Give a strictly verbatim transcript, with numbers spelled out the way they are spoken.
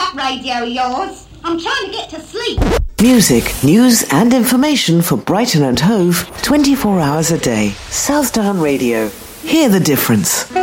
that radio of yours. I'm trying to get to sleep. Music, news and information for Brighton and Hove twenty-four hours a day. Southdown Radio. Hear the difference.